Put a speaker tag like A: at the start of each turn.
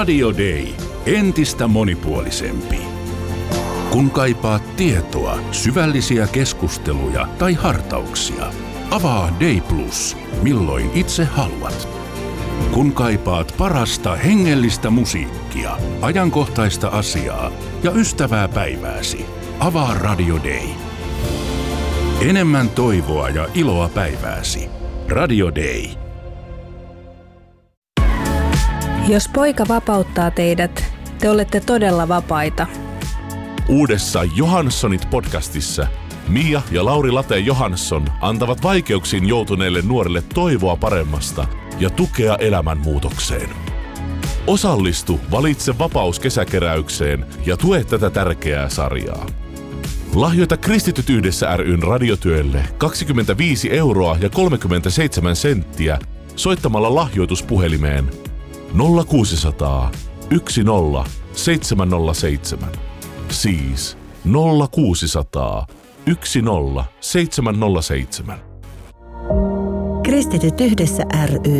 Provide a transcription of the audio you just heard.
A: Radio Day. Entistä monipuolisempi. Kun kaipaat tietoa, syvällisiä keskusteluja tai hartauksia, avaa Day Plus, milloin itse haluat. Kun kaipaat parasta hengellistä musiikkia, ajankohtaista asiaa ja ystävää päivääsi, avaa Radio Day. Enemmän toivoa ja iloa päivääsi. Radio Day.
B: Jos poika vapauttaa teidät, te olette todella vapaita.
C: Uudessa Johanssonit-podcastissa Mia ja Lauri Late-Johansson antavat vaikeuksiin joutuneille nuorille toivoa paremmasta ja tukea elämänmuutokseen. Osallistu Valitse vapaus -kesäkeräykseen ja tue tätä tärkeää sarjaa. Lahjoita Kristityt yhdessä ry:n radiotyölle 25 € ja 37 senttiä soittamalla lahjoituspuhelimeen 0600 10 707. Siis 0600 10 707.
D: Kristityt yhdessä ry.